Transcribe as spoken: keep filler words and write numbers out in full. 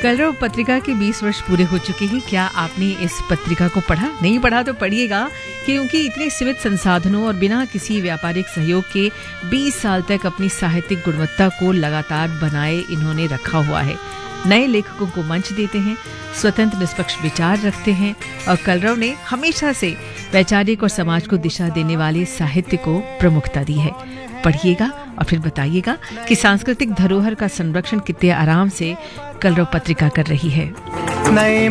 कलरव पत्रिका के बीस वर्ष पूरे हो चुके हैं। क्या आपने इस पत्रिका को पढ़ा? नहीं पढ़ा तो पढ़िएगा, क्योंकि इतने सीमित संसाधनों और बिना किसी व्यापारिक सहयोग के बीस साल तक अपनी साहित्यिक गुणवत्ता को लगातार बनाए इन्होंने रखा हुआ है। नए लेखकों को मंच देते हैं, स्वतंत्र निष्पक्ष विचार रखते हैं और कलरव ने हमेशा से वैचारिक और समाज को दिशा देने वाले साहित्य को प्रमुखता दी है। पढ़िएगा और फिर बताइएगा कि सांस्कृतिक धरोहर का संरक्षण कितने आराम से कलरव पत्रिका कर रही है।